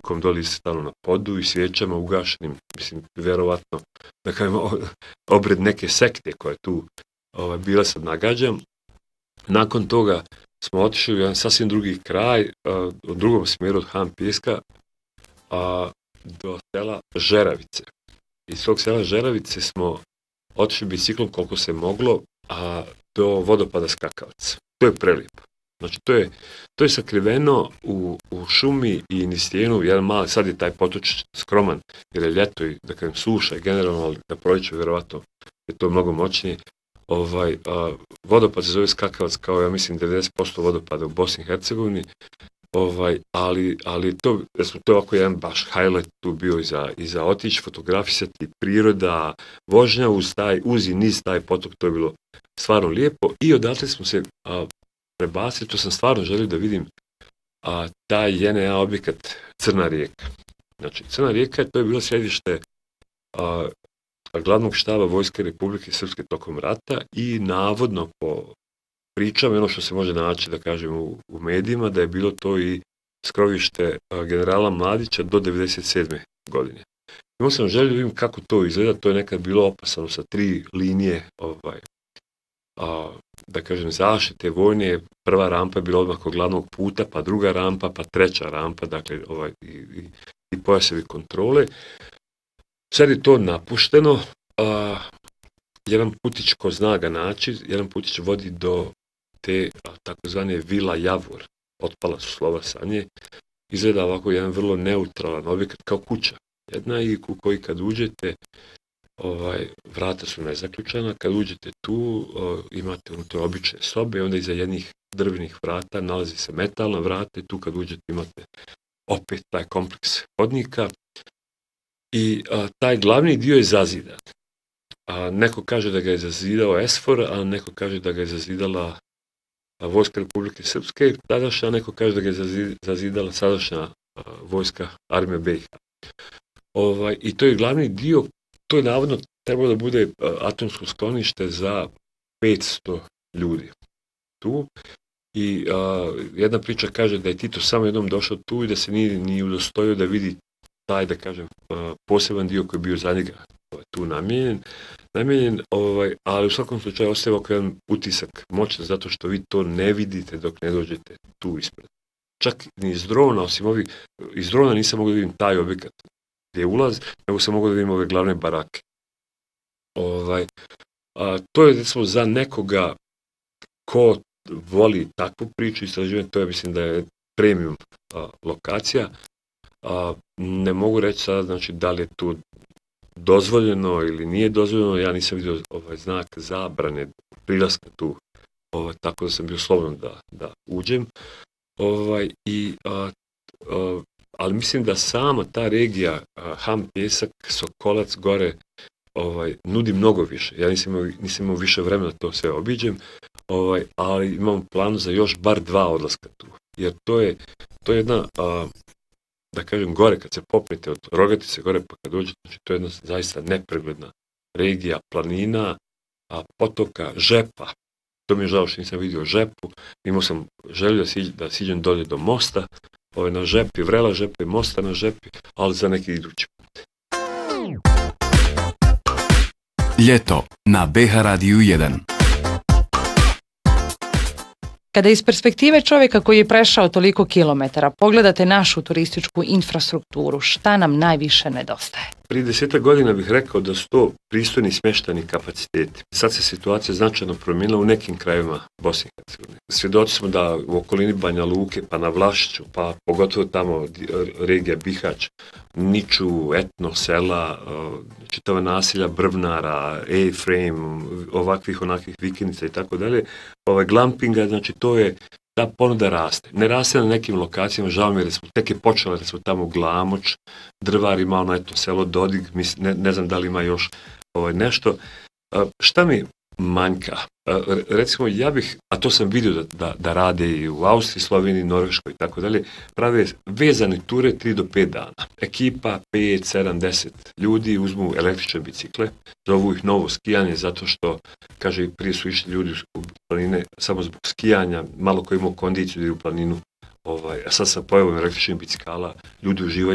četvorkom doli stalno na podu i svijećama ugašenim, mislim, vjerovatno, da kažemo, obred neke sekte koja je tu bila sad nagađam. Nakon toga smo otišli u jedan sasvim drugi kraj, u drugom smjeru od Han Pjeska, do sela Žeravice. Iz tog sela Žeravice smo otišli biciklom koliko se moglo, do vodopada Skakavac. To je prelijepo. Znači, to je sakriveno u šumi i niz stijenu, jedan mali, sad je taj potočić skroman, jer je ljeto i, da kažem, suša i generalno, ali na proljeće, vjerovatno, je to mnogo moćnije. Vodopad se zove Skakavac kao, ja mislim, 90% vodopada u Bosni i Hercegovini, ali to je ovako jedan baš highlight tu bio i za otići, fotografisati, priroda, vožnja uz i niz taj potok, to je bilo stvarno lijepo i odatle smo se prebacili, to sam stvarno želio da vidim taj JNA objekat Crna rijeka. Znači, Crna rijeka, to je bilo središte glavnog štaba Vojske Republike Srpske tokom rata i navodno po pričama, ono što se može naći, da kažem, u medijima, da je bilo to i skrovište generala Mladića do 1997. godine. Imao sam želju da vidim kako to izgleda, to je nekad bilo opasano sa 3 linije, da kažem, zaštite vojne. Prva rampa je bila odmah kod glavnog puta, pa druga rampa, pa treća rampa, dakle, i pojasevi kontrole. Sad je to napušteno, jedan putić ko zna ga naći, jedan putić vodi do te takozvane Vila Javor, otpala su slova sa nje, izgleda ovako jedan vrlo neutralan objekat kao kuća jedna i u koji kad uđete, vrata su nezaključana, kad uđete tu imate unutra obične sobe, onda iza jednih drvenih vrata nalazi se metalna vrata i tu kad uđete imate opet taj kompleks hodnika i taj glavni dio je zazidan. Neko kaže da ga je zazidao ESFOR, a neko kaže da ga je zazidala Vojska Republike Srpske, tadašnja, neko kaže da ga je zazidala sadašnja vojska Armija BiH. I to je glavni dio, to je navodno trebalo da bude atomsko sklonište za 500 ljudi tu. I jedna priča kaže da je Tito samo jednom došao tu i da se nije ni udostojio da vidi taj, da kažem, poseban dio koji je bio za njega tu namijenjen, ali u svakom slučaju ostaje ovako jedan utisak moćan zato što vi to ne vidite dok ne dođete tu ispred. Čak ni iz drona, osim iz drona nisam mogao da vidim taj objekat gdje je ulaz, nego sam mogao da vidim ove glavne barake. To je, recimo, za nekoga ko voli takvu priču istraživanja, to je, mislim, da je premium lokacija. Ne mogu reći sada, znači, da li je tu dozvoljeno ili nije dozvoljeno, ja nisam vidio znak zabrane prilaska tu, tako da sam bio slobodan da uđem. Ali mislim da sama ta regija Han Pjesak, Sokolac, gore, nudi mnogo više. Ja nisam imao više vremena da to sve obiđem, ali imam plan za još bar 2 odlaska tu. Jer to je jedna, da kažem, gore, kad se popnete od Rogatice gore, pa kad dođete, znači to je jedna zaista nepregledna regija, planina, potoka, žepa. To mi je žao što nisam vidio žepu. Imao sam želju da siđem dolje do mosta, na žepi, vrela žepi, mosta na žepi, ali za neki idući put. Ljeto na BH Radiju 1. Kada iz perspektive čovjeka koji je prešao toliko kilometara pogledate našu turističku infrastrukturu, šta nam najviše nedostaje? Prije 10 godina bih rekao da su to pristojni smještajni kapaciteti. Sad se situacija značajno promijenila u nekim krajevima Bosne i Hercegovine. Svjedoci smo da u okolini Banja Luke, pa na Vlašću, pa pogotovo tamo regija Bihać, niču etno sela, čitava naselja Brvnara, A-frame, ovakvih onakvih vikendica i tako dalje. Glampinga, znači to je, ta ponuda raste. Ne raste na nekim lokacijama, žao mi je, tek je počela, tamo Glamoč, Drvar ima ono etno selo Dodig, ne znam da li ima još nešto. Šta mi manjka? Recimo, ja bih, a to sam vidio da rade i u Austriji, Sloveniji, Norveškoj i tako dalje, prave vezane ture 3 do 5 dana. Ekipa 5, 7, 10 ljudi uzmu električne bicikle, zovu ih novo skijanje zato što, kaže, prije su išli ljudi u planine samo zbog skijanja, malo ko imao kondiciju da je u planinu, a sad sa pojavom električnih bicikala ljudi uživaju